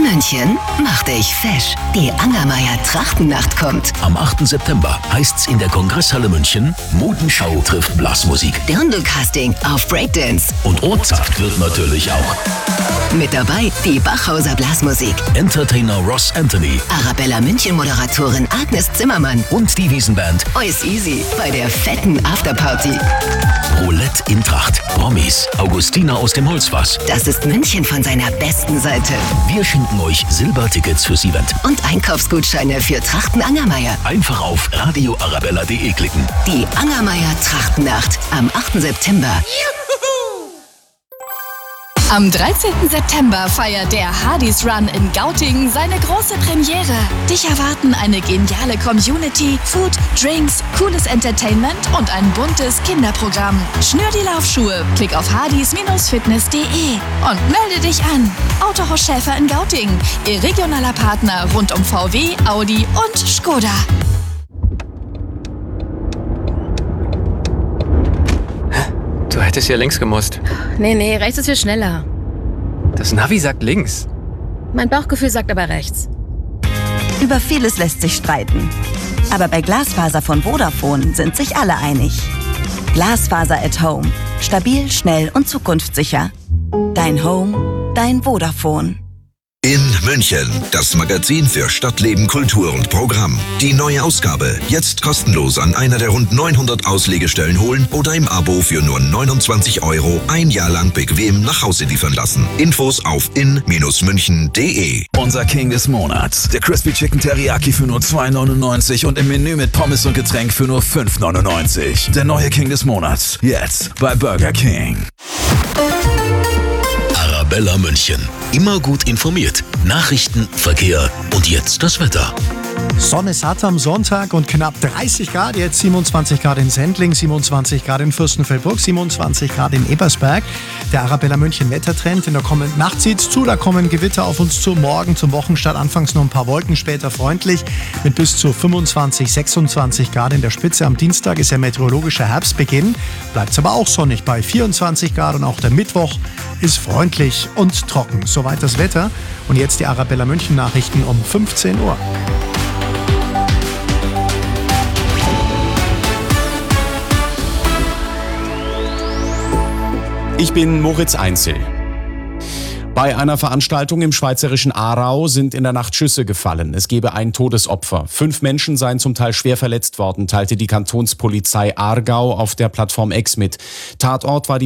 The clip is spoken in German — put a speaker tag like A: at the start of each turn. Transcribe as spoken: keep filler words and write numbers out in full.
A: München, mach dich fesch. Die Angermayer Trachtennacht kommt.
B: Am achten September heißt's in der Kongresshalle München, Modenschau trifft Blasmusik.
A: Dirndl-Casting auf Breakdance.
B: Und Ortssaft wird natürlich auch.
A: Mit dabei die Bachhauser Blasmusik.
B: Entertainer Ross Anthony.
A: Arabella München-Moderatorin Agnes Zimmermann.
B: Und die Wiesenband
A: Ois Easy bei der fetten Afterparty.
B: Roulette in Tracht. Promis. Augustina aus dem Holzfass.
A: Das ist München von seiner besten Seite.
B: Wir schenken euch Silbertickets fürs Event.
A: Und Einkaufsgutscheine für Trachten Angermayer.
B: Einfach auf radio arabella punkt de klicken.
A: Die Angermayer Trachtennacht am achten September.
C: Am dreizehnten September feiert der Hardys Run in Gauting seine große Premiere. Dich erwarten eine geniale Community, Food, Drinks, cooles Entertainment und ein buntes Kinderprogramm. Schnür die Laufschuhe, klick auf hardys fitness punkt de und melde dich an. Autohaus Schäfer in Gauting, Ihr regionaler Partner rund um V W, Audi und Skoda.
D: Du hättest ja links gemusst.
E: Nee, nee, rechts ist viel schneller.
D: Das Navi sagt links.
E: Mein Bauchgefühl sagt aber rechts.
F: Über vieles lässt sich streiten. Aber bei Glasfaser von Vodafone sind sich alle einig. Glasfaser at Home. Stabil, schnell und zukunftssicher. Dein Home, dein Vodafone.
G: In München, das Magazin für Stadtleben, Kultur und Programm. Die neue Ausgabe, jetzt kostenlos an einer der rund neunhundert Auslegestellen holen oder im Abo für nur neunundzwanzig Euro ein Jahr lang bequem nach Hause liefern lassen. Infos auf in münchen punkt de.
H: Unser King des Monats, der Crispy Chicken Teriyaki für nur zwei neunundneunzig und im Menü mit Pommes und Getränk für nur fünf neunundneunzig. Der neue King des Monats, jetzt bei Burger King.
B: Arabella München. Immer gut informiert. Nachrichten, Verkehr und jetzt das Wetter.
I: Sonne satt am Sonntag und knapp dreißig Grad, jetzt siebenundzwanzig Grad in Sendling, siebenundzwanzig Grad in Fürstenfeldbruck, siebenundzwanzig Grad in Ebersberg. Der Arabella München Wettertrend in der kommenden Nacht zieht's zu, da kommen Gewitter auf uns zu. Morgen zum Wochenstart anfangs nur ein paar Wolken, später freundlich mit bis zu fünfundzwanzig, sechsundzwanzig Grad in der Spitze. Am Dienstag ist ja meteorologischer Herbstbeginn, bleibt's aber auch sonnig bei vierundzwanzig Grad und auch der Mittwoch ist freundlich und trocken. Soweit das Wetter und jetzt die Arabella München Nachrichten um fünfzehn Uhr.
J: Ich bin Moritz Einzel. Bei einer Veranstaltung im schweizerischen Aarau sind in der Nacht Schüsse gefallen. Es gebe ein Todesopfer. Fünf Menschen seien zum Teil schwer verletzt worden, teilte die Kantonspolizei Aargau auf der Plattform X mit. Tatort war die